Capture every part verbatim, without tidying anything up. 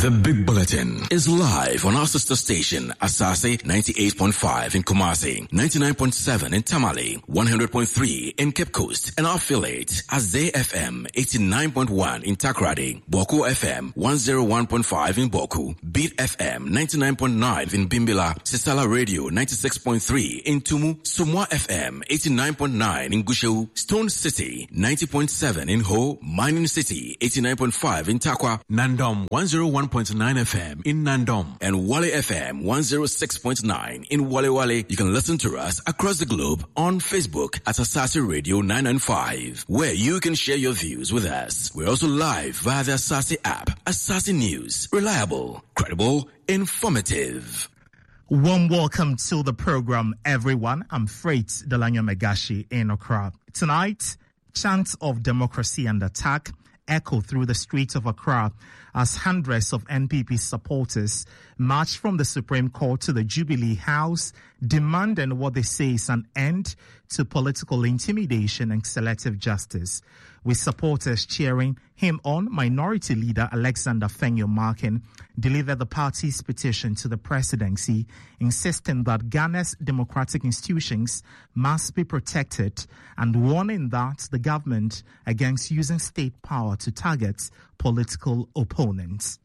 The Big Bulletin is live on our sister station, Asase ninety-eight point five in Kumasi, ninety-nine point seven in Tamale, one hundred point three in Cape Coast, and our affiliate, Azay F M eighty-nine point one in Takrady, Boku F M one oh one point five in Boku, Beat F M ninety-nine point nine in Bimbila, Sisala Radio ninety-six point three in Tumu, Sumwa F M eighty-nine point nine in Gusau, Stone City ninety point seven in Ho, Mining City eighty-nine point five in Takwa, Nandom one oh one point nine F M in Nandom, and Wale F M one oh six point nine in Wale Wale. You can listen to us across the globe on Facebook at Asase Radio nine ninety-five, where you can share your views with us. We're also live via the Asase app. Asase News, reliable, credible, informative. Warm welcome to the program, everyone. I'm Freight Delanyo Megashi in Accra. Tonight, chants of democracy and attack echo through the streets of Accra as hundreds of N P P supporters marched from the Supreme Court to the Jubilee House, demanding what they say is an end to political intimidation and selective justice, with supporters cheering him on. Minority Leader Alexander Afenyo-Markin delivered the party's petition to the presidency, insisting that Ghana's democratic institutions must be protected and warning that the government against using state power to target political opponents.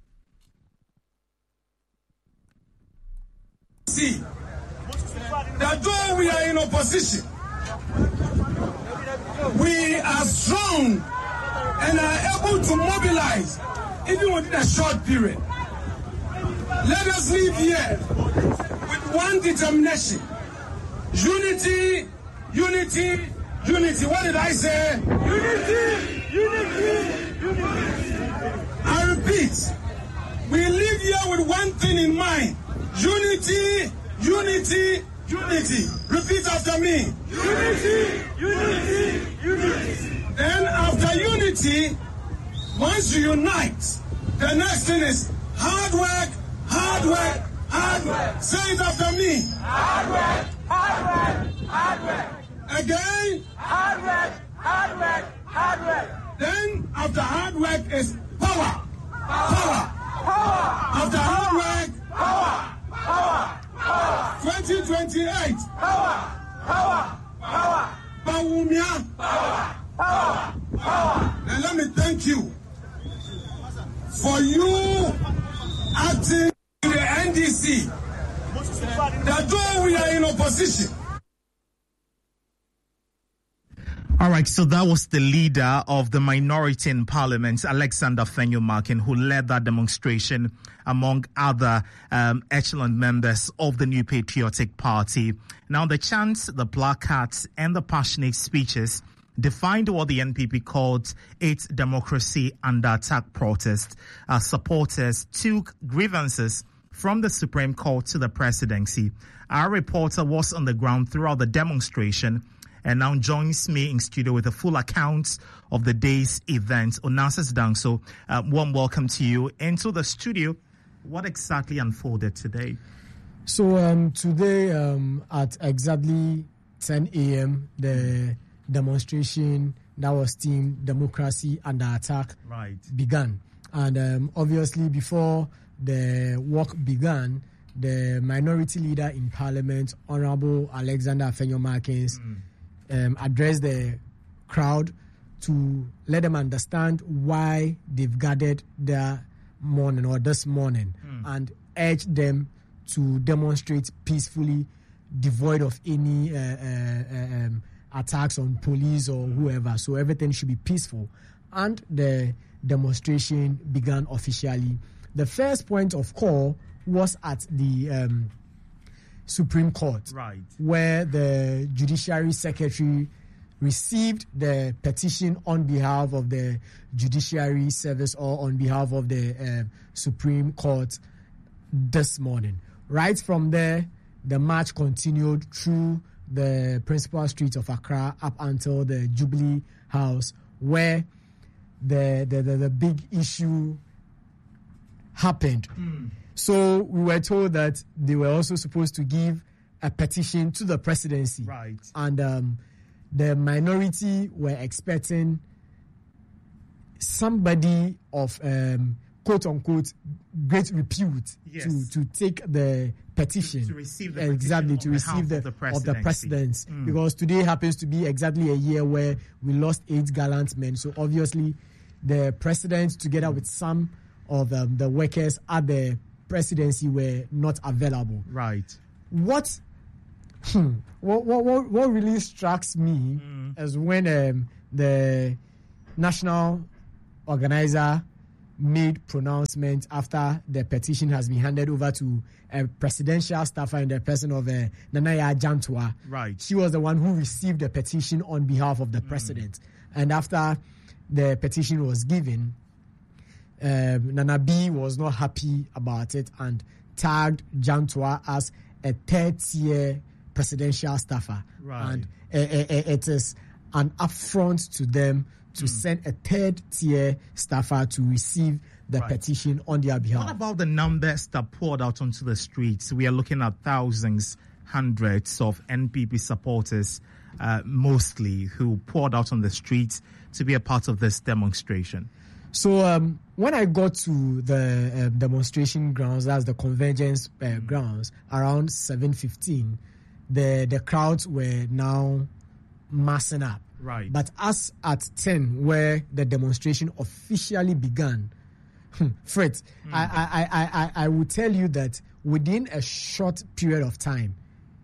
See, that though we are in opposition, we are strong and are able to mobilize even within a short period. Let us live here with one determination. Unity, unity, unity. What did I say? Unity, unity, unity. I repeat, we live here with one thing in mind. Unity, unity, unity. Repeat after me. Unity, unity, unity. Then after unity, once you unite, the next thing is hard work, hard work, hard work. Say it after me. Hard work, hard work, hard work. Again. Hard work, hard work, hard work. Then after hard work is power. Power. Power. After hard work, power. Power. Power. twenty twenty-eight. Power. Power. Power. Bawumia. Power. Power. Power. And let me thank you for you acting in the N D C. That though we are in opposition. All right, so that was the leader of the minority in parliament, Alexander Afenyo-Markin, who led that demonstration among other um, echelon members of the New Patriotic Party. Now, the chants, the placards, and the passionate speeches defined what the N P P called its democracy under attack protest. As supporters took grievances from the Supreme Court to the presidency. Our reporter was on the ground throughout the demonstration and now joins me in studio with a full account of the day's event. Onassis Dangso, uh, warm welcome to you into the studio. What exactly unfolded today? So um, today um, at exactly ten a.m., the demonstration that was themed Democracy Under Attack right. began. And um, obviously before the work began, the minority leader in parliament, Honorable Alexander Afenyo-Markin, mm. um, addressed the crowd to let them understand why they've gathered that morning or this morning mm. and urged them to demonstrate peacefully, devoid of any uh, uh, um, attacks on police or whoever. So everything should be peaceful. And the demonstration began officially. The first point of call was at the um, Supreme Court, right, where the Judiciary Secretary received the petition on behalf of the Judiciary Service or on behalf of the uh, Supreme Court this morning. Right from there, the march continued through the principal streets of Accra up until the Jubilee House, where the the, the, the big issue happened. Mm. So we were told that they were also supposed to give a petition to the presidency. Right. And um, the minority were expecting somebody of um, quote unquote great repute yes. to to take the petition to, to receive the exactly petition to receive the of the, of the president mm. because today happens to be exactly a year where we lost eight gallant men. So obviously, the president, together with some of um, the workers at the presidency, were not available. Right. What hmm, what, what what really strikes me mm. is when um, the national organizer made pronouncement after the petition has been handed over to a presidential staffer in the person of uh, Nanaya Jantua. Right. She was the one who received the petition on behalf of the mm. president. And after the petition was given, um, Nana B was not happy about it and tagged Jantua as a third-tier presidential staffer. Right. And uh, uh, it is an affront to them to mm. send a third-tier staffer to receive the right. petition on their behalf. What about the numbers that poured out onto the streets? We are looking at thousands, hundreds of N P P supporters, uh, mostly, who poured out on the streets to be a part of this demonstration. So um, when I got to the uh, demonstration grounds, that's the convergence uh, mm. grounds, around seven fifteen, the, the crowds were now massing up. Right. But as at ten, where the demonstration officially began, Fred, mm. I, I, I, I, I will tell you that within a short period of time,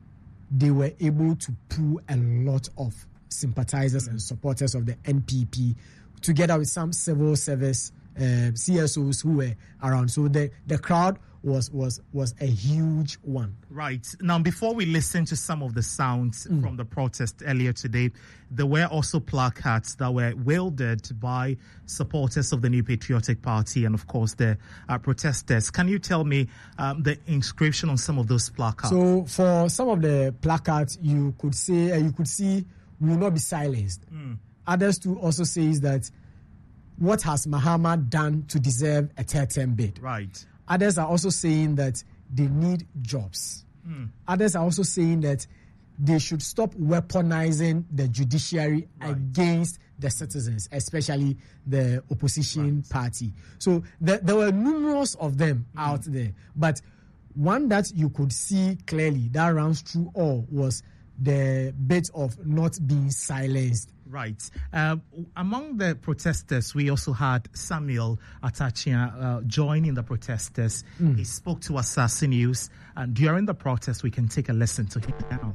they were able to pull a lot of sympathizers mm. and supporters of the N P P, together with some civil service uh, C S Os who were around. So the, the crowd was was was a huge one. Right. Now, before we listen to some of the sounds mm. from the protest earlier today, there were also placards that were wielded by supporters of the New Patriotic Party and, of course, the uh, protesters. Can you tell me um, the inscription on some of those placards? So, for some of the placards, you could say, uh, you could see, "We will not be silenced." Mm. Others too also says that, "What has Mahama done to deserve a third term bid?" Right. Others are also saying that they need jobs. Mm. Others are also saying that they should stop weaponizing the judiciary right. against the citizens, especially the opposition right. party. So the, there were numerous of them mm. out there. But one that you could see clearly that runs through all was the bit of not being silenced. Right. Uh, among the protesters, we also had Samuel Atachia uh, joining the protesters. Mm. He spoke to Asase News, and during the protest, we can take a listen to him now.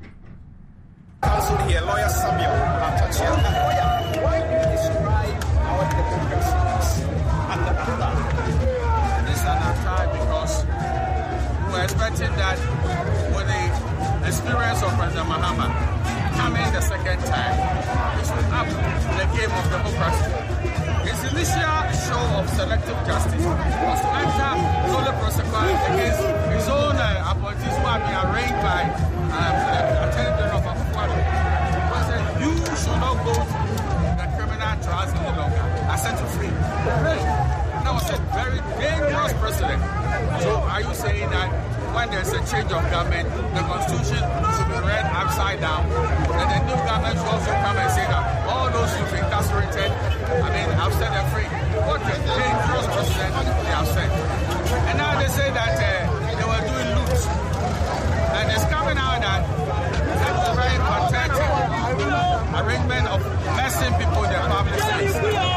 Council here, lawyer Samuel Atachia. Lawyer, why do you describe our democracy as the pillar? It's an attack because we're expecting that with the experience of President Mahama coming the second time, it will up the game of democracy. His initial show of selective justice was to enter solo prosecute against his own uh, appointees who have been arraigned by um, the Attorney General of Afuado. I said, you should not go through the criminal trials any longer. I set you free. That was a very dangerous precedent. So are you saying that when there's a change of government, the constitution should be read upside down, and the new government should also come and say that all those who've been incarcerated, I mean, I've set them free. What a dangerous precedent they have set. And now they say that uh, they were doing loot. And it's coming out that that was a very pathetic arrangement of messing people in their public space.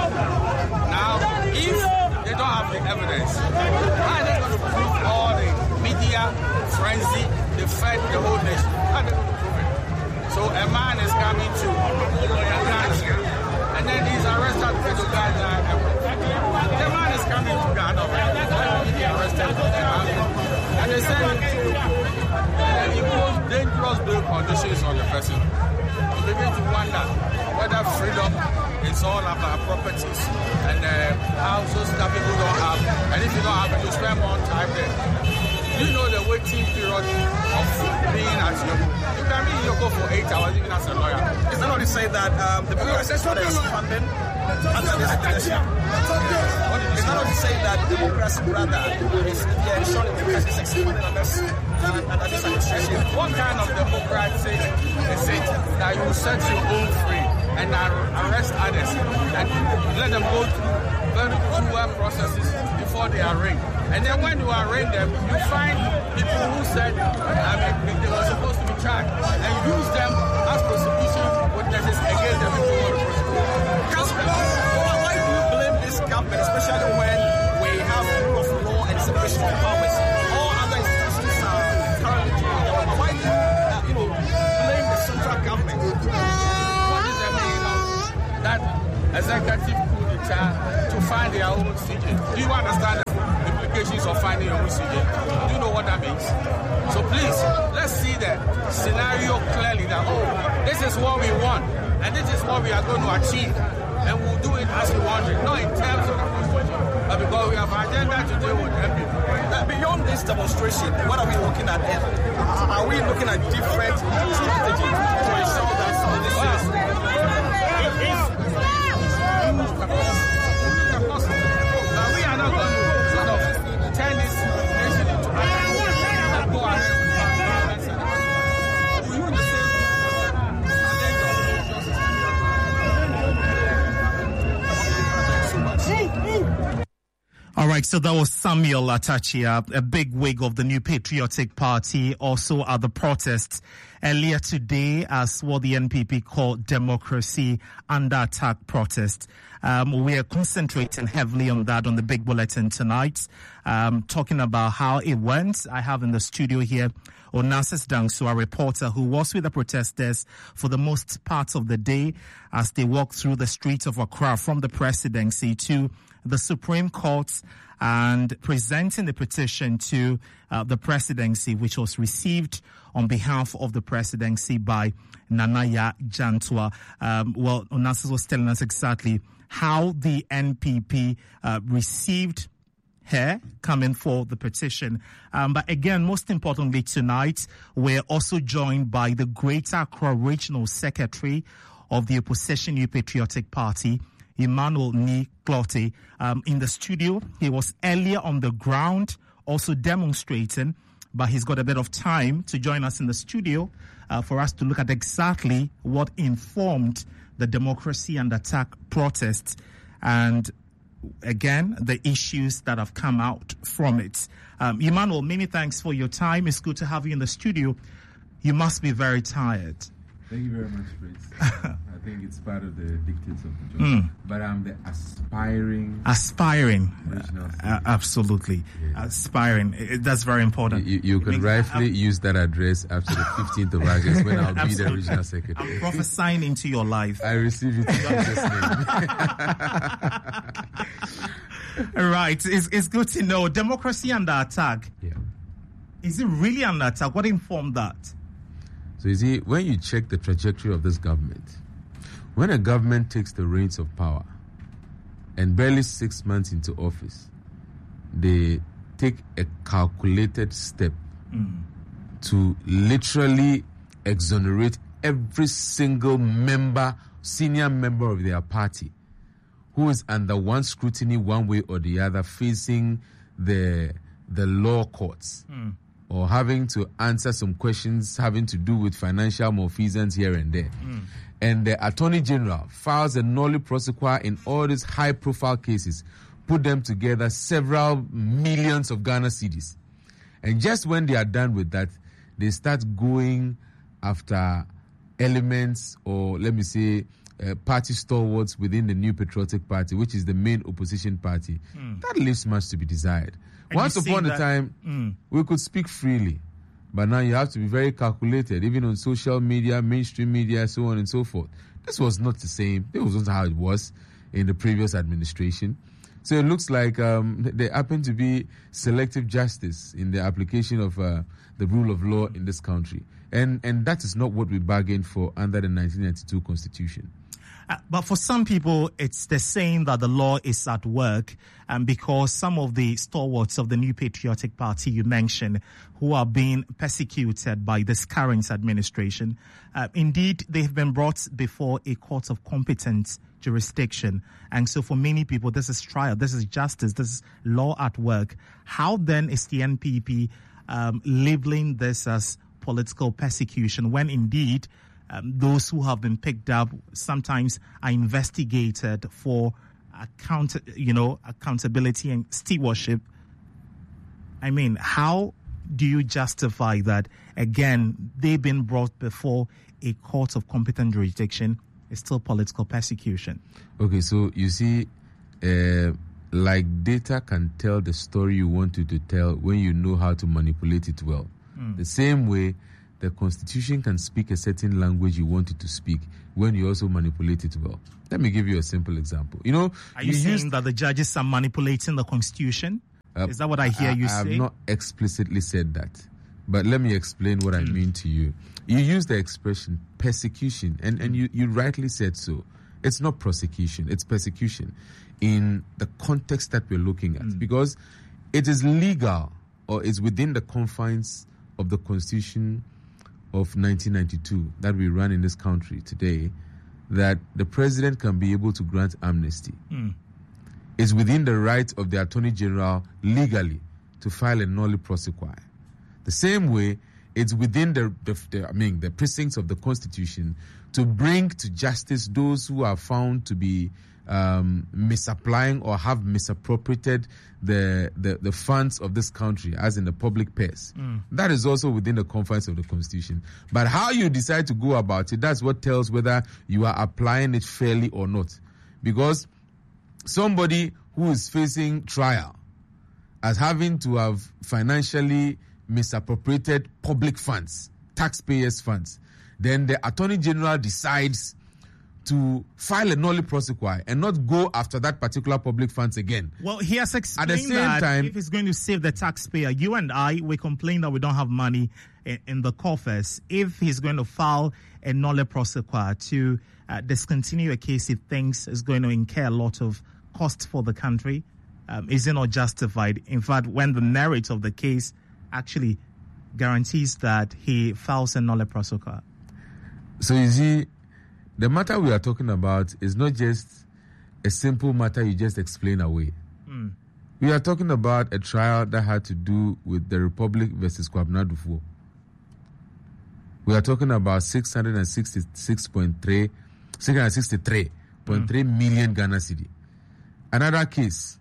Now, if they don't have the evidence, how are they going to prove all the media frenzy, they fed the whole nation? How are they going to prove it? So a man is coming to Ghana, and then he's arrested for the Ghana. The man is coming to Ghana, he's arrested for the Ghana. And they say that he imposed dangerous bail conditions on the person. You begin to wonder whether freedom is all about properties and uh, houses that people don't have. And if you don't have it, you spend more time there. You know the waiting period of being at Yoko. You can be in Yoko for eight hours even as a lawyer. It's not only say that um, the Democracy is funding under this leadership. It's not only say that democracy rather is yeah, ensuring democracy is expanding under this under this administration. What kind of democracy is it that you set your own free and arrest others and let them go through very cruel processes before they arraign. And then when you arraign them, you find people who said I mean, they were supposed to be charged and use them as prosecution witnesses against them before the prosecution. Councillor, why do you blame this government, especially when we have rule of law and separation of powers? All other institutions are currently doing that. Why do you, uh, you know, blame the central government? What is the meaning of that executive coup d'etat to find their own C J? Do you understand the implications of finding your own C J? Do you know what that means? So please, let's see the scenario clearly that, oh, this is what we want and this is what we are going to achieve. And we'll do it as we want it, not in terms of the constitution, but because we have an agenda to deal with them people. Uh, beyond this demonstration, what are we looking at then? Uh, are we looking at different strategies to ensure that some of this is... Of course, uh, we are not going to sort of turn this nation into a go ahead. We use the same All right, so that was Samuel Atachia, a big wig of the New Patriotic Party, also at the protests earlier today as what the N P P called Democracy Under Attack protest. Um, we are concentrating heavily on that on the Big Bulletin tonight, um, talking about how it went. I have in the studio here Onassis Dangsu, a reporter who was with the protesters for the most part of the day as they walked through the streets of Accra from the presidency to the Supreme Court and presenting the petition to uh, the presidency, which was received on behalf of the presidency by Nanaya Jantua. Um, well, Onassis was telling us exactly how the N P P uh, received her coming for the petition. Um, but again, most importantly tonight, we're also joined by the Greater Accra Regional Secretary of the Opposition New Patriotic Party, Emmanuel Ni Clottey, um, in the studio. He was earlier on the ground also demonstrating, but he's got a bit of time to join us in the studio uh, for us to look at exactly what informed the Democracy Under Attack protests and, again, the issues that have come out from it. Um, Emmanuel, many thanks for your time. It's good to have you in the studio. You must be very tired. Thank you very much, Fritz. I think it's part of the dictates of the job. Mm. But I'm the aspiring... Aspiring. Uh, absolutely. Yes. Aspiring. It, that's very important. You, you could rightfully I'm, use that address after the fifteenth of August when I'll be the regional secretary. I'm prophesying into your life. I receive it in Jesus' name. Right. It's, it's good to know. Democracy under attack. Yeah. Is it really under attack? What informed that? So you see, when you check the trajectory of this government, when a government takes the reins of power and barely six months into office, they take a calculated step mm. to literally exonerate every single member, senior member of their party who is under one scrutiny one way or the other, facing the the law courts. Mm. Or having to answer some questions having to do with financial malfeasance here and there. Mm. And the Attorney General files a nolle prosequi in all these high-profile cases, put them together several millions of Ghana cedis. And just when they are done with that, they start going after elements or, let me say, uh, party stalwarts within the New Patriotic Party, which is the main opposition party. Mm. That leaves much to be desired. And once upon a time, mm. we could speak freely. But now you have to be very calculated, even on social media, mainstream media, so on and so forth. This was not the same. This wasn't how it was in the previous administration. So it looks like um, there happened to be selective justice in the application of uh, the rule of law in this country. And, and that is not what we bargained for under the nineteen ninety-two Constitution. Uh, but for some people, it's the saying that the law is at work, and because some of the stalwarts of the New Patriotic Party you mentioned, who are being persecuted by this current administration, uh, indeed, they've been brought before a court of competent jurisdiction. And so for many people, this is trial, this is justice, this is law at work. How then is the N P P um, labeling this as political persecution when indeed Um, those who have been picked up sometimes are investigated for account, you know, accountability and stewardship. I mean, how do you justify that? Again, they've been brought before a court of competent jurisdiction. It's still political persecution. Okay, so you see, uh, like data can tell the story you want it to tell when you know how to manipulate it well. Mm. The same way, the Constitution can speak a certain language you want it to speak when you also manipulate it well. Let me give you a simple example. You know, are you, you saying used, that the judges are manipulating the Constitution? Uh, Is that what I hear I, you I say? I have not explicitly said that, but let me explain what mm. I mean to you. You use the expression persecution, and, and you, you rightly said so. It's not prosecution, it's persecution in the context that we're looking at, mm. because it is legal or is within the confines of the Constitution of nineteen ninety-two that we run in this country today, that the president can be able to grant amnesty. Mm. It's within the right of the Attorney General legally to file a nolle prosequi. The same way, it's within the, the, the I mean the precincts of the Constitution to bring to justice those who are found to be um, misapplying or have misappropriated the, the the funds of this country, as in the public purse. Mm. That is also within the confines of the Constitution. But how you decide to go about it, that's what tells whether you are applying it fairly or not. Because somebody who is facing trial as having to have financially misappropriated public funds, taxpayers' funds, then the Attorney General decides to file a nolle prosequi and not go after that particular public funds again. Well, he has explained At the same that time, if it's going to save the taxpayer, you and I, we complain that we don't have money in, in the coffers. If he's going to file a nolle prosequi to uh, discontinue a case he thinks is going to incur a lot of cost for the country, um, is it not justified? In fact, when the merit of the case actually guarantees that he files a nolle prosequi. So you see, the matter we are talking about is not just a simple matter you just explain away. Mm. We are talking about a trial that had to do with the Republic versus Kwabena Duffuor. We are talking about six hundred sixty-six point three, six hundred sixty-three point three mm. million Ghana cedi. Another case,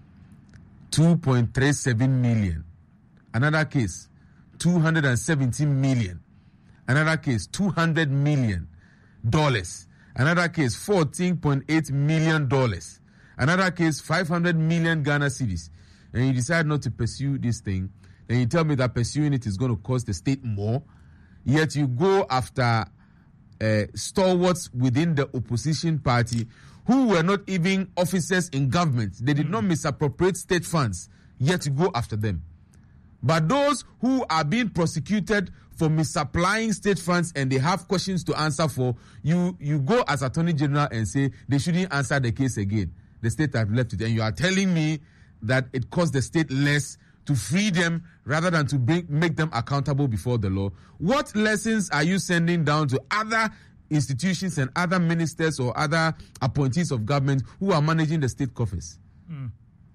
two point three seven million. Another case, two hundred seventeen million. Another case, two hundred million dollars. Another case, fourteen point eight million dollars. Another case, five hundred million Ghana cedis. And you decide not to pursue this thing, then you tell me that pursuing it is going to cost the state more, yet you go after uh, stalwarts within the opposition party who were not even officers in government. They did not misappropriate state funds, yet you go after them. But those who are being prosecuted for misapplying state funds and they have questions to answer for, you you go as Attorney General and say they shouldn't answer the case again. The state have left it. And you are telling me that it costs the state less to free them rather than to bring, make them accountable before the law. What lessons are you sending down to other institutions and other ministers or other appointees of government who are managing the state coffers? Mm.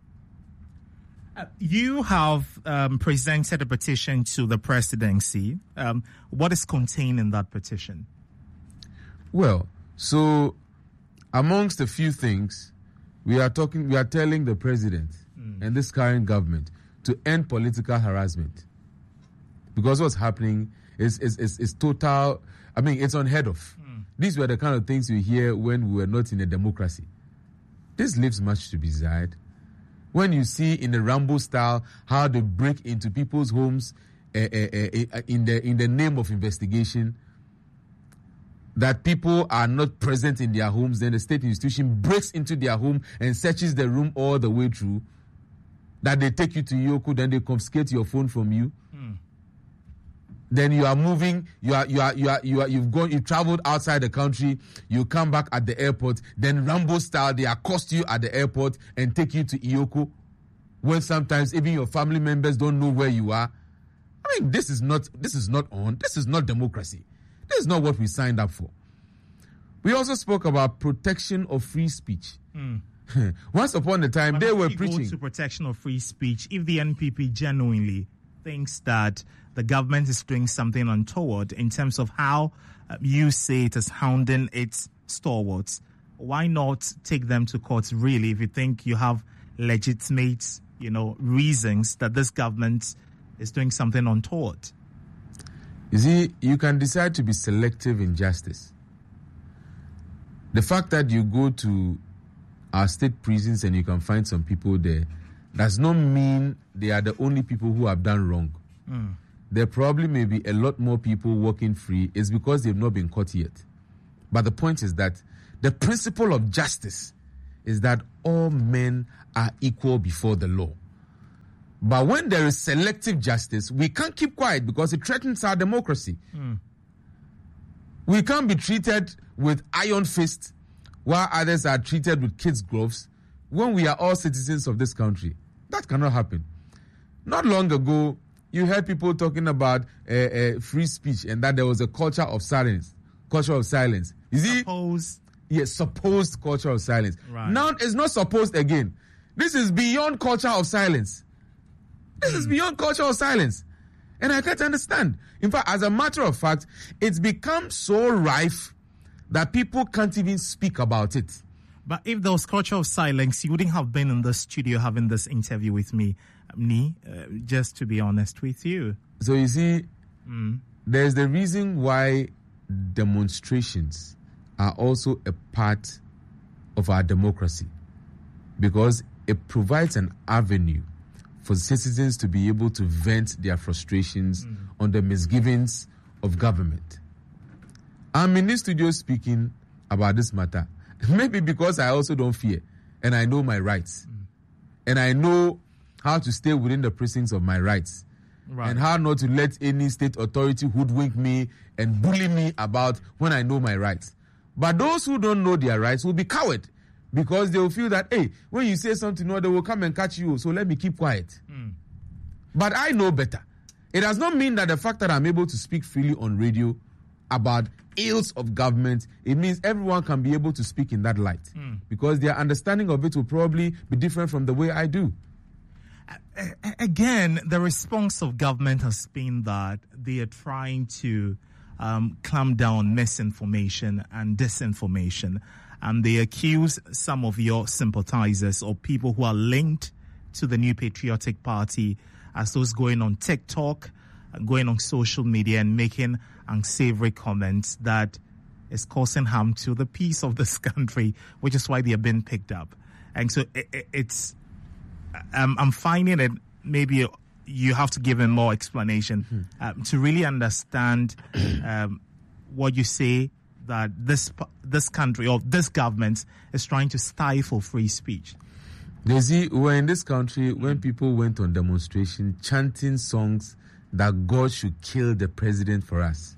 Uh, you have um, presented a petition to the presidency. Um, what is contained in that petition? Well, so amongst a few things, we are talking, we are telling the president mm. and this current government to end political harassment, because what's happening is is is, is total. I mean, it's unheard of. Mm. These were the kind of things you hear when we were not in a democracy. This leaves much to be desired. When you see in the Rambo style how they break into people's homes uh, uh, uh, in the in the name of investigation, that people are not present in their homes, then the state institution breaks into their home and searches the room all the way through, that they take you to Yoko, then they confiscate your phone from you. Hmm. Then you are moving, you are you are you are you are you've gone, you traveled outside the country, you come back at the airport, then Rambo style they accost you at the airport and take you to Iyoko, when sometimes even your family members don't know where you are. I mean, this is not this is not on, this is not democracy. This is not what we signed up for. We also spoke about protection of free speech. Mm. Once upon a time, but they were we preaching go to protection of free speech. If the N P P genuinely thinks that the government is doing something untoward in terms of how uh, you say it is hounding its stalwarts, why not take them to court, really, if you think you have legitimate, you know, reasons that this government is doing something untoward? You see, you can decide to be selective in justice. The fact that you go to our state prisons and you can find some people there does not mean they are the only people who have done wrong. Mm. There probably may be a lot more people walking free. It's because they've not been caught yet. But the point is that the principle of justice is that all men are equal before the law. But when there is selective justice, we can't keep quiet because it threatens our democracy. Mm. We can't be treated with iron fist while others are treated with kids' gloves when we are all citizens of this country. That cannot happen. Not long ago, you heard people talking about uh, uh, free speech and that there was a culture of silence. Culture of silence. Is it? Supposed. Yes, supposed culture of silence. Right. Now it's not supposed again. This is beyond culture of silence. This mm. is beyond culture of silence. And I can't understand. In fact, as a matter of fact, it's become so rife that people can't even speak about it. But if there was culture of silence, you wouldn't have been in the studio having this interview with me, Ni, uh, just to be honest with you. So you see, mm. there's the reason why demonstrations are also a part of our democracy, because it provides an avenue for citizens to be able to vent their frustrations mm. on the misgivings of government. I'm in this studio speaking about this matter, maybe because I also don't fear, and I know my rights, mm. and I know how to stay within the precincts of my rights, right. and how not to let any state authority hoodwink me and bully me about when I know my rights. But those who don't know their rights will be coward, because they will feel that, hey, when you say something, no, they will come and catch you, so let me keep quiet. Mm. But I know better. It does not mean that the fact that I'm able to speak freely on radio about ills of government, it means everyone can be able to speak in that light, mm. because their understanding of it will probably be different from the way I do. Again, the response of government has been that they are trying to um, clamp down misinformation and disinformation. And they accuse some of your sympathizers or people who are linked to the New Patriotic Party as those going on TikTok, going on social media and making unsavory comments that is causing harm to the peace of this country, which is why they are being picked up. And so it, it, it's, um, I'm finding it, maybe you have to give him more explanation hmm. um, to really understand um, what you say, that this this country or this government is trying to stifle free speech. You see, we're in this country when people went on demonstration chanting songs that God should kill the president for us.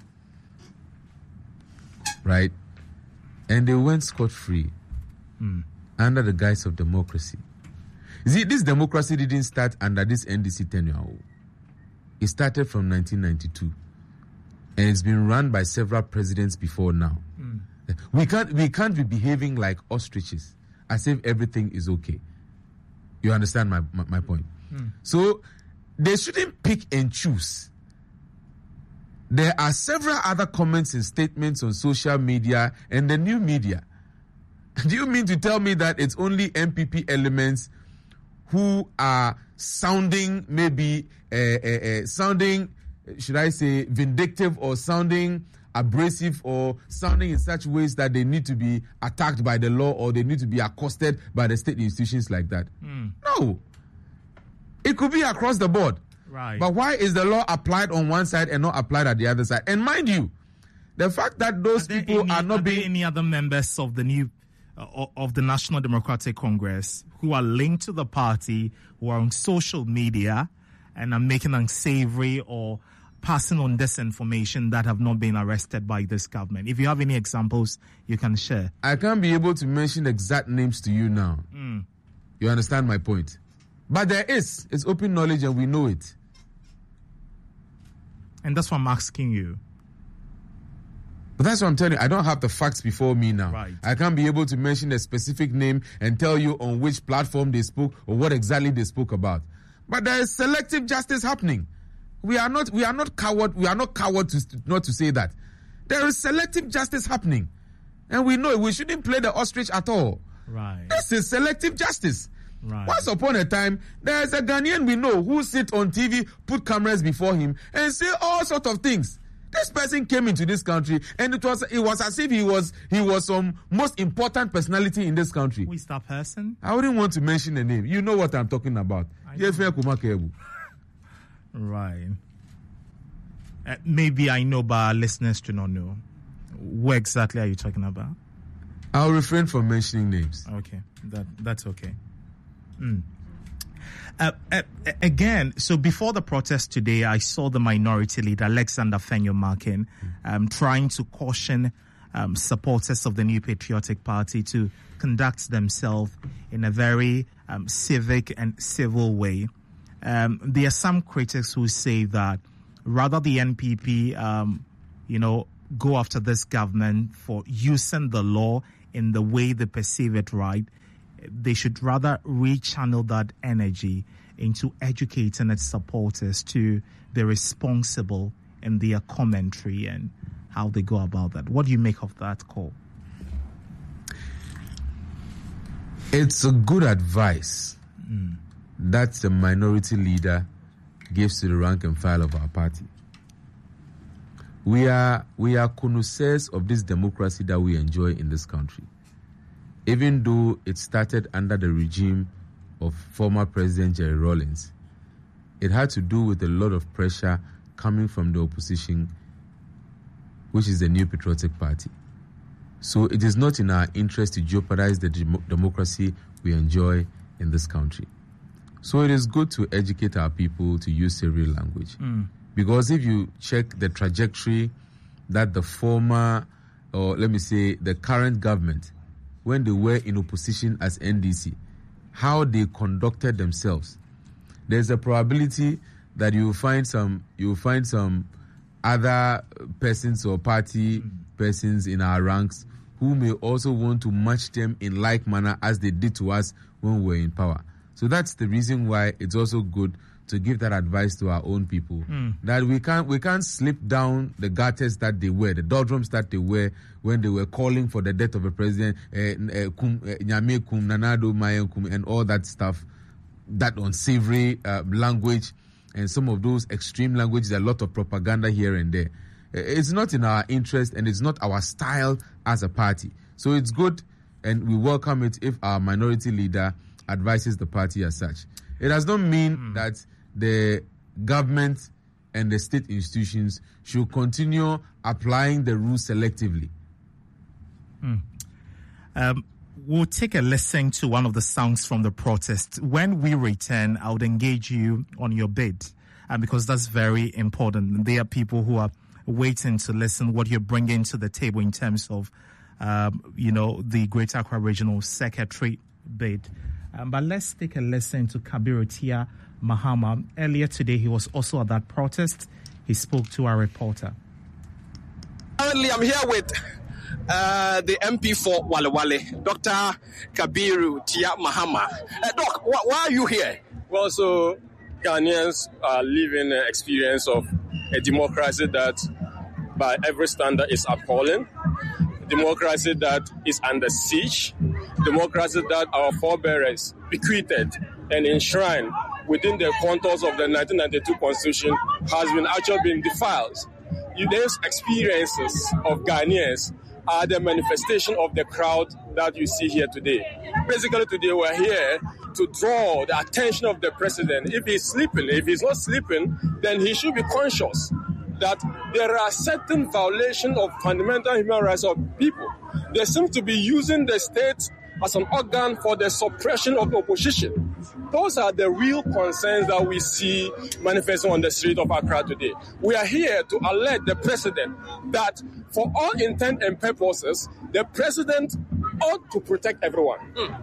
Right? And they went scot-free mm. under the guise of democracy. You see, this democracy didn't start under this N D C tenure. It started from nineteen ninety-two. And it's been run by several presidents before now. Mm. We can't we can't be behaving like ostriches as if everything is okay. You understand my my, my point? Mm. So they shouldn't pick and choose. There are several other comments and statements on social media and the new media. Do you mean to tell me that it's only M P P elements who are sounding maybe uh, uh, uh, sounding should I say vindictive or sounding abrasive or sounding in such ways that they need to be attacked by the law or they need to be accosted by the state institutions like that? Mm. No. It could be across the board. Right. But why is the law applied on one side and not applied at the other side? And mind you, the fact that those are people any, are not are being... There any other members of the new uh, of the National Democratic Congress who are linked to the party, who are on social media and are making unsavory or passing on disinformation that have not been arrested by this government? If you have any examples, you can share. I can't be able to mention exact names to you now. Mm. You understand my point? But there is. It's open knowledge and we know it. And that's what I'm asking you. But that's what I'm telling you. I don't have the facts before me now. Right. I can't be able to mention a specific name and tell you on which platform they spoke or what exactly they spoke about. But there is selective justice happening. We are not. We are not coward. We are not coward to not to say that there is selective justice happening. And we know we shouldn't play the ostrich at all. Right. This is selective justice. Right. Once upon a time, there's a Ghanaian we know who sit on T V, put cameras before him, and say all sorts of things. This person came into this country, and it was it was as if he was he was some most important personality in this country. Who is that person? I wouldn't want to mention the name. You know what I'm talking about. Right. Uh, maybe I know, but our listeners do not know. What exactly are you talking about? I'll refrain from mentioning names. Okay, that that's okay. Mm. Uh, uh, again, so before the protest today, I saw the minority leader, Alexander Afenyo-Markin, um, trying to caution um, supporters of the New Patriotic Party to conduct themselves in a very um, civic and civil way. Um, there are some critics who say that rather the N P P, um, you know, go after this government for using the law in the way they perceive it right, they should rather rechannel that energy into educating its supporters to be responsible in their commentary and how they go about that. What do you make of that call? It's a good advice mm. that the minority leader gives to the rank and file of our party. We are we are connoisseurs of this democracy that we enjoy in this country. Even though it started under the regime of former President Jerry Rawlings, it had to do with a lot of pressure coming from the opposition, which is the New Patriotic Party. So it is not in our interest to jeopardize the dem- democracy we enjoy in this country. So it is good to educate our people to use civil language. Mm. Because if you check the trajectory that the former, or let me say, the current government, when they were in opposition as N D C, how they conducted themselves, there's a probability that you will find some you will find some other persons or party mm. persons in our ranks who may also want to match them in like manner as they did to us when we were in power. So that's the reason why it's also good to give that advice to our own people, mm. that we can't we can't slip down the gutters that they were, the doldrums that they were when they were calling for the death of a president, Nyame kum, Nanado Mayen kum, and all that stuff, that unsavory uh, language, and some of those extreme languages, a lot of propaganda here and there. It's not in our interest, and it's not our style as a party. So it's good, and we welcome it if our minority leader advises the party as such. It does not mean mm. that the government and the state institutions should continue applying the rules selectively. Mm. Um, we'll take a listen to one of the songs from the protest. When we return, I would engage you on your bid, uh, because that's very important. There are people who are waiting to listen what you're bringing to the table in terms of, um, you know, the Greater Accra Regional Secretary bid. Um, but let's take a listen to Kabiru Tia Mahama. Earlier today, he was also at that protest. He spoke to our reporter. Currently, I'm here with uh, the M P for Wale Wale, Doctor Kabiru Tia Mahama. Uh, Doc, wh- why are you here? Well, so Ghanaians are living an experience of a democracy that, by every standard, is appalling. Democracy that is under siege. Democracy that our forebears bequeathed and enshrined within the contours of the nineteen ninety-two Constitution has been actually been defiled. These experiences of Ghanaians are the manifestation of the crowd that you see here today. Basically, today we're here to draw the attention of the president. If he's sleeping, if he's not sleeping, then he should be conscious that there are certain violations of fundamental human rights of people. They seem to be using the state as an organ for the suppression of the opposition. Those are the real concerns that we see manifesting on the street of Accra today. We are here to alert the president that for all intent and purposes, the president ought to protect everyone.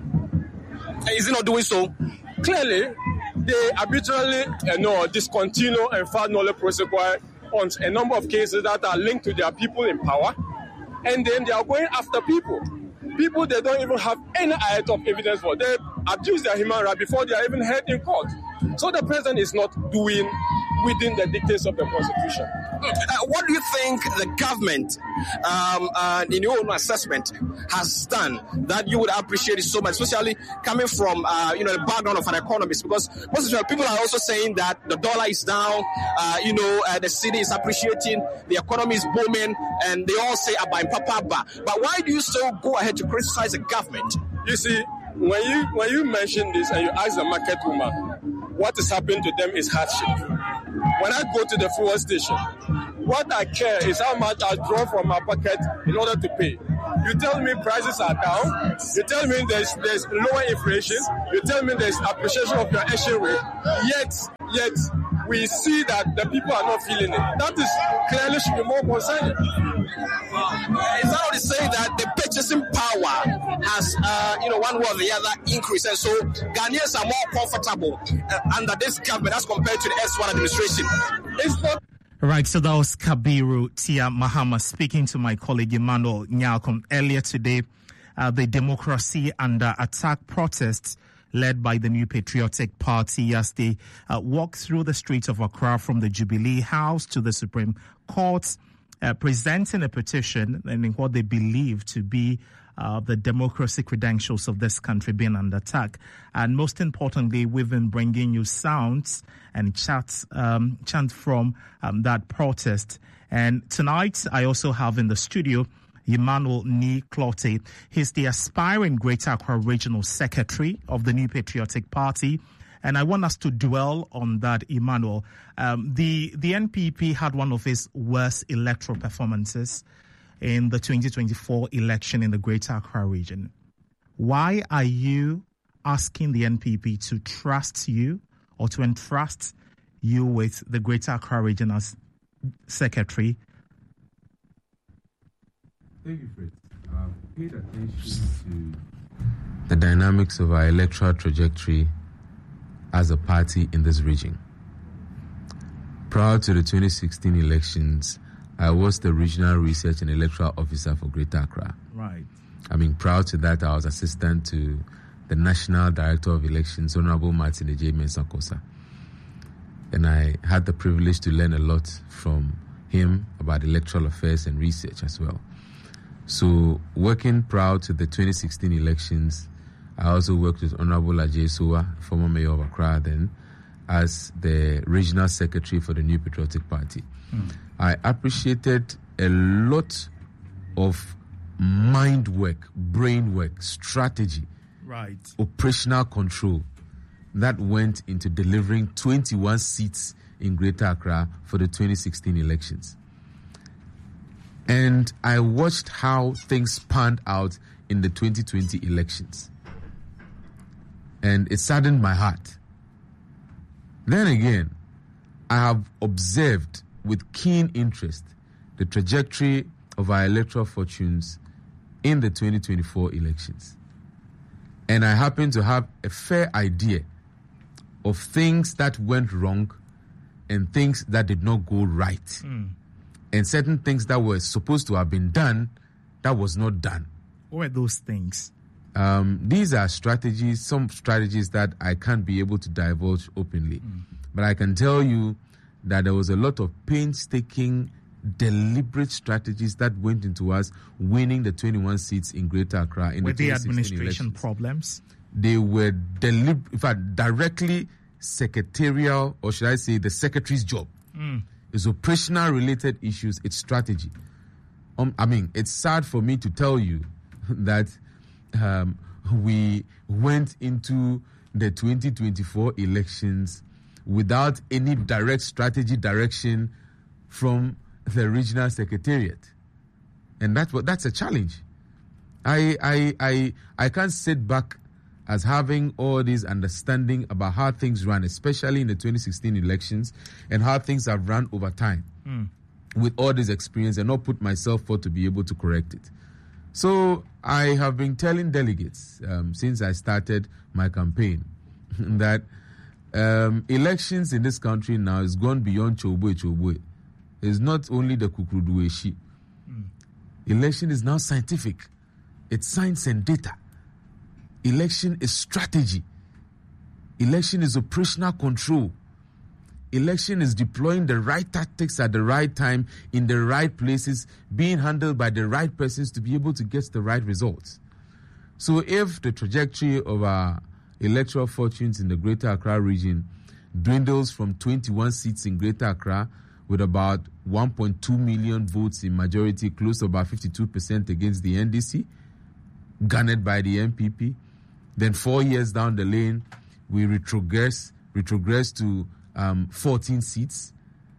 Mm. Is he not doing so? Clearly, they arbitrarily you know, discontinue and file nolle prosequi on a number of cases that are linked to their people in power, and then they are going after people. People they don't even have any iota of evidence for. They abuse their human rights before they are even heard in court. So the president is not doing within the dictates of the Constitution. Uh, what do you think the government, um, uh, in your own assessment, has done that you would appreciate it so much, especially coming from uh, you know the background of an economist? Because most of the people are also saying that the dollar is down, uh, you know, uh, the city is appreciating, the economy is booming, and they all say "Abai Papa." But why do you still go ahead to criticize the government? You see, when you when you mention this and you ask the market woman, what is happening to them is hardship. When I go to the fuel station, what I care is how much I draw from my pocket in order to pay. You tell me prices are down. You tell me there's there's lower inflation. You tell me there's appreciation of your exchange rate. Yet, yet we see that the people are not feeling it. That is clearly should be more concerning. Is that what they say that the purchasing power has, uh, you know, one way or the other increased, and so Ghanaians are more comfortable uh, under this government as compared to the S one administration? It's not. Right, so that was Kabiru Tia Mahama speaking to my colleague Emmanuel Nyalcom earlier today. Uh, the Democracy Under Attack protests led by the New Patriotic Party as they uh, walked through the streets of Accra from the Jubilee House to the Supreme Court, uh, presenting a petition in what they believe to be uh, the democracy credentials of this country being under attack. And most importantly, we've been bringing you sounds and chats, um, chant from um, that protest. And tonight, I also have in the studio Emmanuel Ni Clotte. He's the aspiring Greater Accra Regional Secretary of the New Patriotic Party. And I want us to dwell on that, Emmanuel. Um, the, the N P P had one of its worst electoral performances in the twenty twenty-four election in the Greater Accra region. Why are you asking the N P P to trust you or to entrust you with the Greater Accra region as secretary? Thank you, Fritz. I've paid attention to the dynamics of our electoral trajectory as a party in this region. Prior to the twenty sixteen elections, I was the Regional Research and Electoral Officer for Greater Accra. Right. I mean, prior to that, I was assistant to the National Director of Elections, Honorable Martin J. Mensah-Kosa. And I had the privilege to learn a lot from him about electoral affairs and research as well. So, working prior to the twenty sixteen elections, I also worked with Honorable Ajay Sowa, former mayor of Accra then, as the regional secretary for the New Patriotic Party. Mm. I appreciated a lot of mind work, brain work, strategy, right, operational control that went into delivering twenty-one seats in Greater Accra for the twenty sixteen elections. And I watched how things panned out in the twenty twenty elections. And it saddened my heart. Then again, I have observed with keen interest the trajectory of our electoral fortunes in the twenty twenty-four elections. And I happen to have a fair idea of things that went wrong and things that did not go right. Mm. And certain things that were supposed to have been done that was not done. What were those things? Um, these are strategies, some strategies that I can't be able to divulge openly. Mm. But I can tell you that there was a lot of painstaking, deliberate strategies that went into us winning the twenty-one seats in Greater Accra in were the the administration elections. Problems? They were deliberate, in fact, directly secretarial, or should I say the secretary's job. Mm. It's operational related issues, it's strategy. Um, I mean, it's sad for me to tell you that um, we went into the twenty twenty-four elections without any direct strategy direction from the regional secretariat. And that's what that's a challenge. I I I I can't sit back as having all this understanding about how things run, especially in the twenty sixteen elections, and how things have run over time mm. with all this experience, and not put myself forth to be able to correct it. So I have been telling delegates um, since I started my campaign that um, elections in this country now has gone beyond Chobwe Chobwe. It's not only the Kukurudueshi. Mm. Election is now scientific. It's science and data. Election is strategy. Election is operational control. election is deploying the right tactics at the right time, in the right places, being handled by the right persons to be able to get the right results. So if the trajectory of our electoral fortunes in the Greater Accra region dwindles from twenty-one seats in Greater Accra with about one point two million votes in majority, close to about fifty-two percent against the N D C, garnered by the N P P, then four years down the lane, we retrogress, retrogress to um, fourteen seats.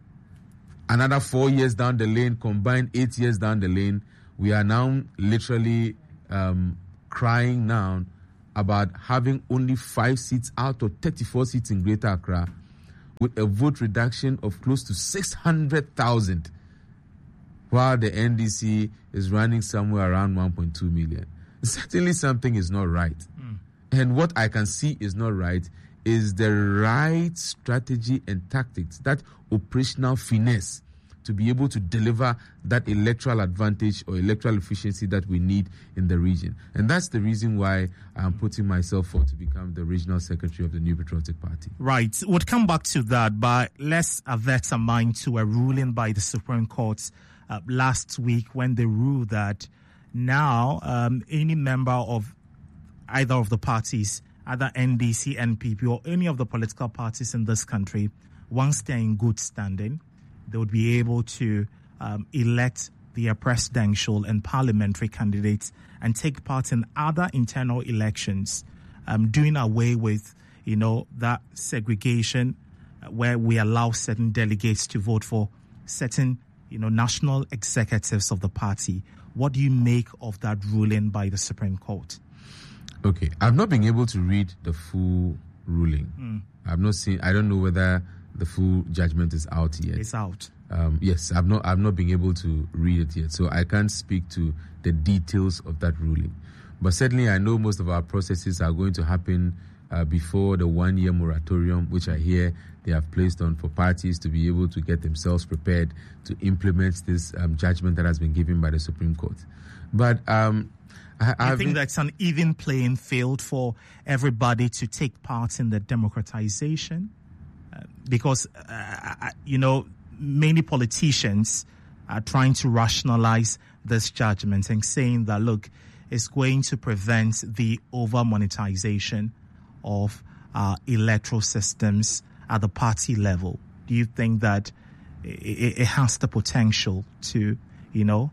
Another four years down the lane, combined eight years down the lane, we are now literally um, crying now about having only five seats out of thirty-four seats in Greater Accra, with a vote reduction of close to six hundred thousand, while the N D C is running somewhere around one point two million. Certainly something is not right. Mm. And what I can see is not right is the right strategy and tactics, that operational finesse to be able to deliver that electoral advantage or electoral efficiency that we need in the region. And that's the reason why I'm putting myself forward to become the regional secretary of the New Patriotic Party. Right. We'll come back to that, but let's avert our mind to a ruling by the Supreme Court uh, last week when they ruled that now um, any member of either of the parties, either N D C, N P P, or any of the political parties in this country, once they're in good standing, they would be able to um, elect their presidential and parliamentary candidates and take part in other internal elections, um, doing away with, you know, that segregation where we allow certain delegates to vote for certain, you know, national executives of the party. What do you make of that ruling by the Supreme Court? Okay, I've not been able to read the full ruling. Mm. I've not seen. I don't know whether the full judgment is out yet. It's out. Um, yes, I've not. I've not been able to read it yet, so I can't speak to the details of that ruling. But certainly, I know most of our processes are going to happen uh, before the one-year moratorium, which I hear they have placed on for parties to be able to get themselves prepared to implement this um, judgment that has been given by the Supreme Court. But um, I, I think been, that's an even playing field for everybody to take part in the democratization, uh, because uh, you know many politicians are trying to rationalize this judgment and saying that look, it's going to prevent the over monetization of uh, electoral systems at the party level. Do you think that it, it has the potential to, you know,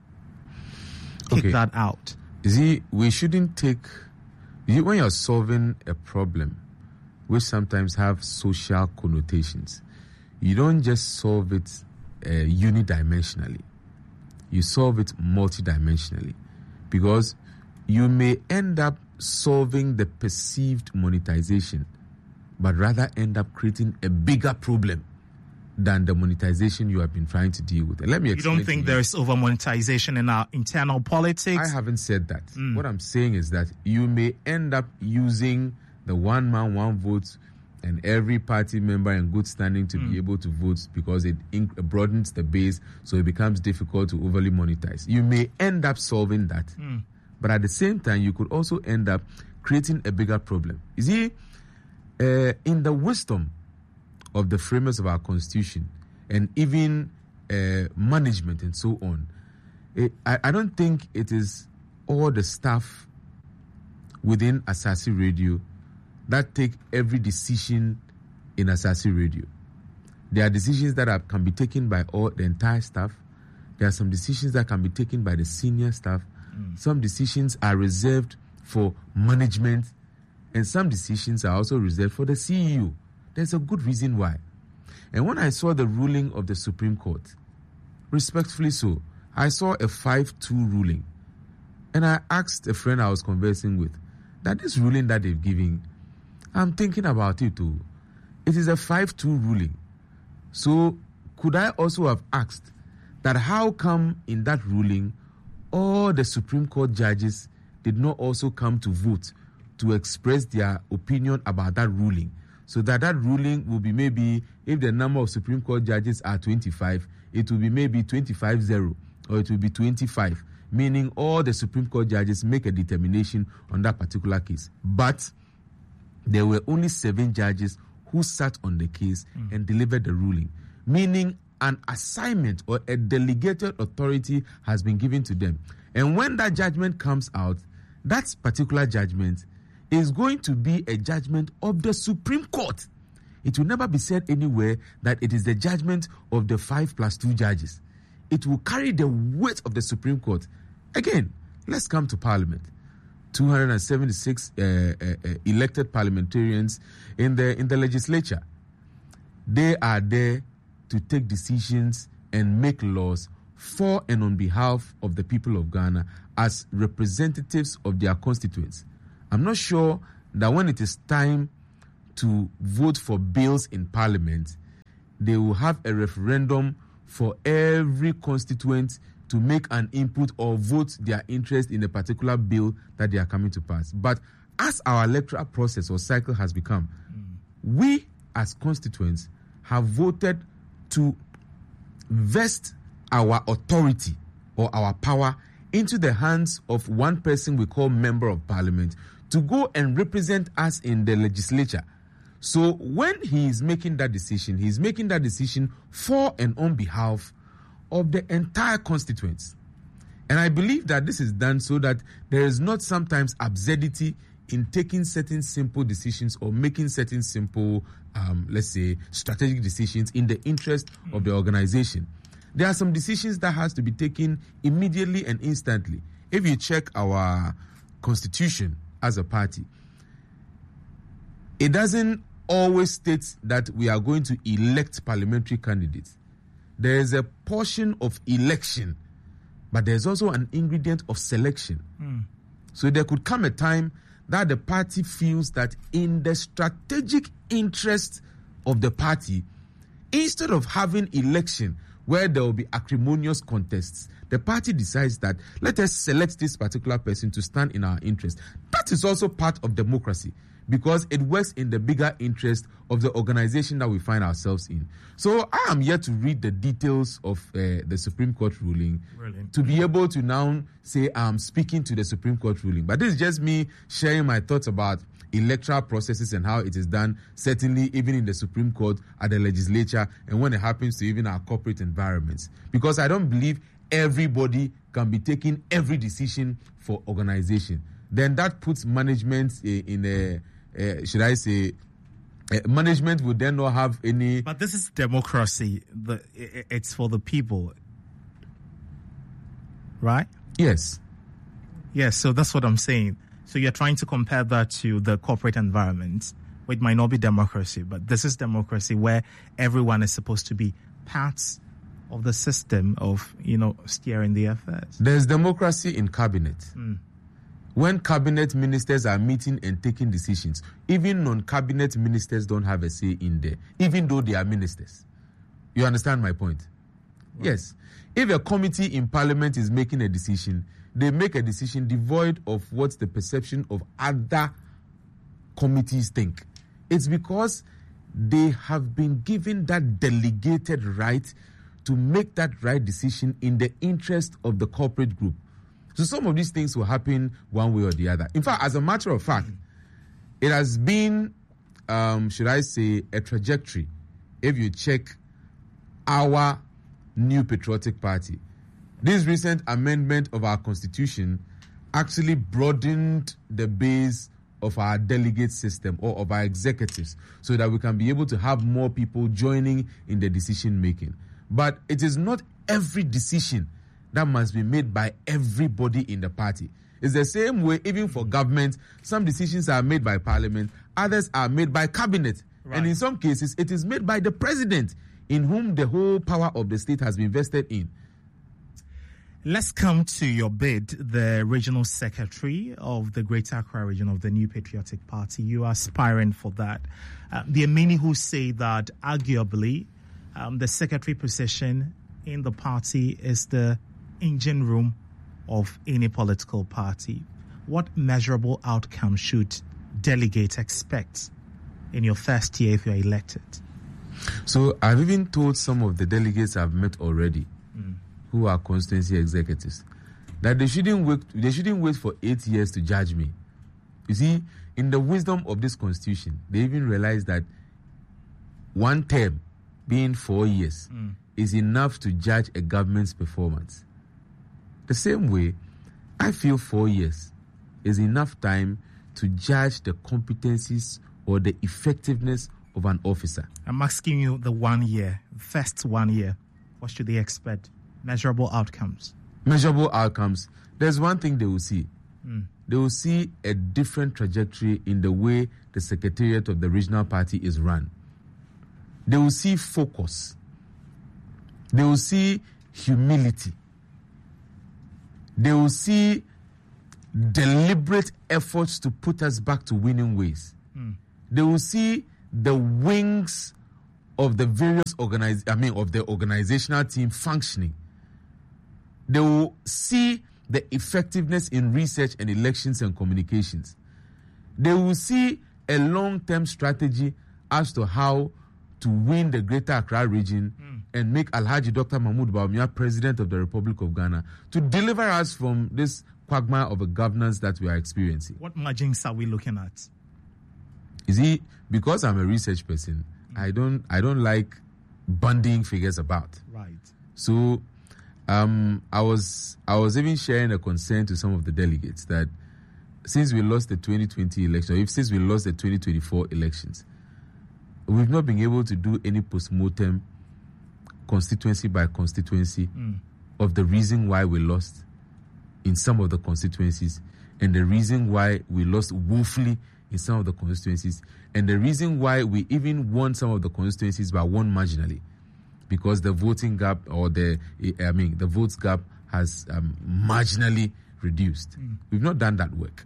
kick okay. that out? You see, we shouldn't take, you, when you're solving a problem, which sometimes have social connotations, you don't just solve it uh, unidimensionally. You solve it multidimensionally, because you may end up solving the perceived monetization, but rather end up creating a bigger problem than the monetization you have been trying to deal with. And let me explain. You don't think there's over monetization in our internal politics? I haven't said that. Mm. What I'm saying is that you may end up using the one man, one vote, and every party member in good standing to mm. be able to vote, because it inc- broadens the base, so it becomes difficult to overly monetize. You may end up solving that. Mm. But at the same time, you could also end up creating a bigger problem. You see, uh, in the wisdom of the framers of our constitution and even uh, management and so on, it, I, I don't think it is all the staff within Asase Radio that take every decision in Asase Radio. There are decisions that are, can be taken by all the entire staff. There are some decisions that can be taken by the senior staff. Mm. Some decisions are reserved for management, and some decisions are also reserved for the C E O. There's a good reason why. And when I saw the ruling of the Supreme Court, respectfully so, I saw a five two ruling. And I asked a friend I was conversing with that this ruling that they've given, I'm thinking about it too. It is a five two ruling. So could I also have asked that how come in that ruling all the Supreme Court judges did not also come to vote to express their opinion about that ruling, so that that ruling will be maybe, if the number of Supreme Court judges are twenty-five, it will be maybe twenty-five zero, or it will be twenty-five, meaning all the Supreme Court judges make a determination on that particular case. But there were only seven judges who sat on the case mm. and delivered the ruling, meaning an assignment or a delegated authority has been given to them. And when that judgment comes out, that particular judgment is going to be a judgment of the Supreme Court. It will never be said anywhere that it is the judgment of the five plus two judges. It will carry the weight of the Supreme Court. Again, let's come to Parliament. two hundred seventy-six uh, uh, uh, elected parliamentarians in the in the legislature. They are there to take decisions and make laws for and on behalf of the people of Ghana as representatives of their constituents. I'm not sure that when it is time to vote for bills in Parliament, they will have a referendum for every constituent to make an input or vote their interest in a particular bill that they are coming to pass. But as our electoral process or cycle has become, mm. we as constituents have voted to vest our authority or our power into the hands of one person we call Member of Parliament to go and represent us in the legislature. So when he is making that decision, he is making that decision for and on behalf of the entire constituents. And I believe that this is done so that there is not sometimes absurdity in taking certain simple decisions or making certain simple, um, let's say, strategic decisions in the interest mm. of the organization. There are some decisions that has to be taken immediately and instantly. If you check our constitution as a party, it doesn't always state that we are going to elect parliamentary candidates. There is a portion of election, but there's also an ingredient of selection. Mm. So there could come a time that the party feels that in the strategic interest of the party, instead of having election where there will be acrimonious contests, the party decides that let us select this particular person to stand in our interest. That is also part of democracy, because it works in the bigger interest of the organization that we find ourselves in. So I am yet to read the details of uh, the Supreme Court ruling Brilliant. to be able to now say I'm speaking to the Supreme Court ruling. But this is just me sharing my thoughts about electoral processes and how it is done, certainly even in the Supreme Court, at the legislature, and when it happens to even our corporate environments. Because I don't believe everybody can be taking every decision for organization. Then that puts management in a, uh, should I say, uh, management would then not have any... But this is democracy. The, it's for the people. Right? Yes. Yes, so that's what I'm saying. So you're trying to compare that to the corporate environment, which might not be democracy, but this is democracy where everyone is supposed to be parts of the system of, you know, steering the affairs. There's democracy in cabinet. Mm. When cabinet ministers are meeting and taking decisions, even non-cabinet ministers don't have a say in there, even though they are ministers. You understand my point? Right. Yes. If a committee in parliament is making a decision, they make a decision devoid of what the perception of other committees think. It's because they have been given that delegated right to make that right decision in the interest of the corporate group. So some of these things will happen one way or the other. In fact, as a matter of fact, it has been, um, should I say, a trajectory. If you check our New Patriotic Party, this recent amendment of our constitution actually broadened the base of our delegate system or of our executives so that we can be able to have more people joining in the decision making. But it is not every decision that must be made by everybody in the party. It's the same way, even for government, some decisions are made by parliament, others are made by cabinet. Right. And in some cases, it is made by the president, in whom the whole power of the state has been vested in. Let's come to your bid, the regional secretary of the Greater Accra region of the New Patriotic Party. You are aspiring for that. Uh, there are many who say that arguably um, the secretary position in the party is the engine room of any political party. What measurable outcome should delegates expect in your first year if you're elected? So I've even told some of the delegates I've met already, mm. who are constituency executives, that they shouldn't wait. They shouldn't wait for eight years to judge me. You see, in the wisdom of this constitution, they even realize that one term being four years Mm. is enough to judge a government's performance. The same way, I feel four years is enough time to judge the competencies or the effectiveness of an officer. I'm asking you the one year, first one year. What should they expect? Measurable outcomes. Measurable outcomes. There's one thing they will see. Mm. They will see a different trajectory in the way the secretariat of the regional party is run. They will see focus. They will see humility. They will see deliberate efforts to put us back to winning ways. Mm. They will see the wings of the various organize I mean of the organizational team functioning. They will see the effectiveness in research and elections and communications. They will see a long-term strategy as to how to win the Greater Accra region mm. and make Alhaji Doctor Mahmoud Bawumia President of the Republic of Ghana to deliver us from this quagmire of a governance that we are experiencing. What margins are we looking at? You see, because I'm a research person, mm. I don't I don't like bandying figures about. Right. So um, I was I was even sharing a concern to some of the delegates that since we lost the twenty twenty election, or if since we lost the twenty twenty-four elections, we've not been able to do any post-mortem constituency by constituency mm. of the reason why we lost in some of the constituencies and the reason why we lost woefully in some of the constituencies and the reason why we even won some of the constituencies but won marginally because the voting gap or the I mean the votes gap has um, marginally reduced. Mm. We've not done that work.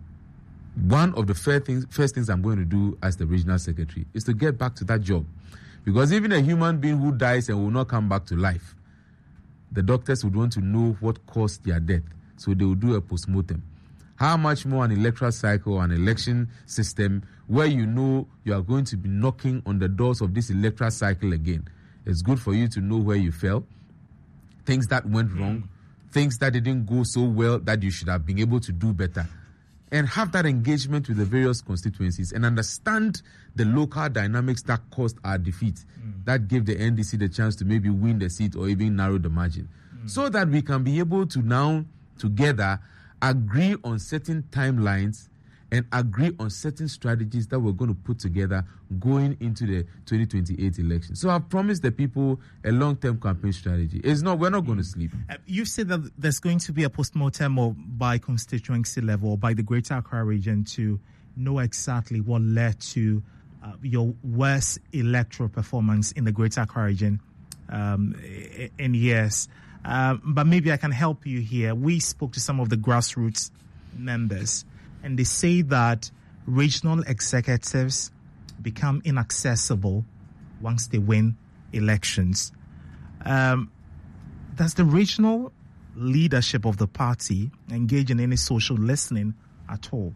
One of the first things, first things I'm going to do as the regional secretary is to get back to that job. Because even a human being who dies and will not come back to life, the doctors would want to know what caused their death. So they will do a post-mortem. How much more an electoral cycle, an election system, where you know you are going to be knocking on the doors of this electoral cycle again. It's good for you to know where you fell, things that went wrong, things that didn't go so well that you should have been able to do better. And have that engagement with the various constituencies and understand the local dynamics that caused our defeat, mm. that gave the N D C the chance to maybe win the seat or even narrow the margin. Mm. So that we can be able to now, together, agree on certain timelines and agree on certain strategies that we're going to put together going into the twenty twenty-eight election. So I've promised the people a long-term campaign strategy. It's not, we're not going to sleep. Uh, you've said that there's going to be a post-mortem or by constituency level or by the Greater Accra region to know exactly what led to uh, your worst electoral performance in the Greater Accra region um, in years. Um, but maybe I can help you here. We spoke to some of the grassroots members, and they say that regional executives become inaccessible once they win elections. Um, does the regional leadership of the party engage in any social listening at all?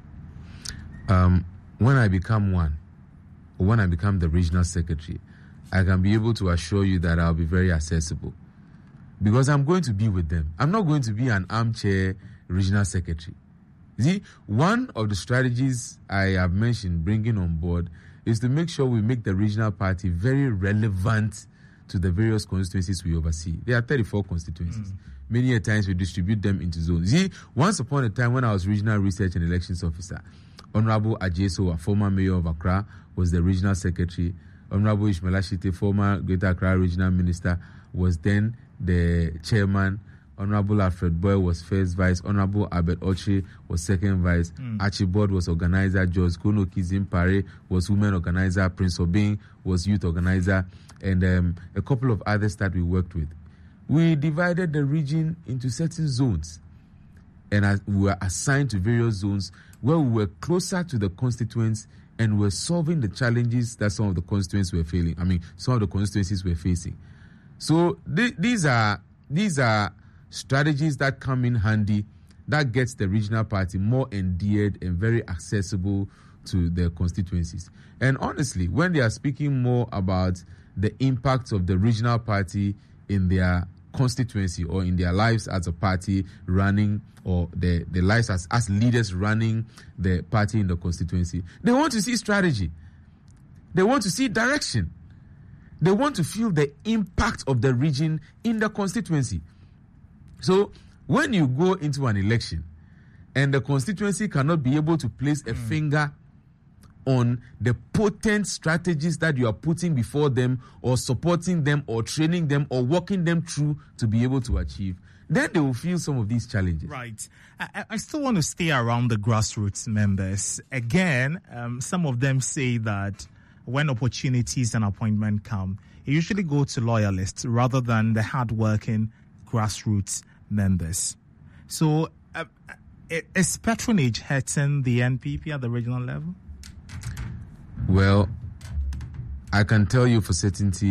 Um, when I become one, or when I become the regional secretary, I can be able to assure you that I'll be very accessible. Because I'm going to be with them. I'm not going to be an armchair regional secretary. See, one of the strategies I have mentioned bringing on board is to make sure we make the regional party very relevant to the various constituencies we oversee. There are thirty-four constituencies. Mm. Many a times we distribute them into zones. See, once upon a time when I was regional research and elections officer, Honorable Ajeso, a former mayor of Accra, was the regional secretary. Honorable Ishmael Ashite, former Greater Accra regional minister, was then the chairman. Honorable Alfred Boy was first vice. Honorable Albert Ochi was second vice. Mm. Archibald was organizer. George Kono Kizimpare was women organizer. Prince Obing was youth organizer. And um, a couple of others that we worked with. We divided the region into certain zones. And as we were assigned to various zones where we were closer to the constituents and were solving the challenges that some of the constituents were failing. I mean, some of the constituencies were facing. So th- these are these are strategies that come in handy, that gets the regional party more endeared and very accessible to their constituencies. And honestly, when they are speaking more about the impact of the regional party in their constituency or in their lives as a party running, or their, their lives as, as leaders running the party in the constituency, they want to see strategy. They want to see direction. They want to feel the impact of the region in the constituency. So when you go into an election and the constituency cannot be able to place a mm. finger on the potent strategies that you are putting before them or supporting them or training them or walking them through to be able to achieve, then they will feel some of these challenges. Right. I, I still want to stay around the grassroots members. Again, um, some of them say that when opportunities and appointment come, you usually go to loyalists rather than the hardworking grassroots members. So uh, is patronage hurting the N P P at the regional level? Well, I can tell you for certainty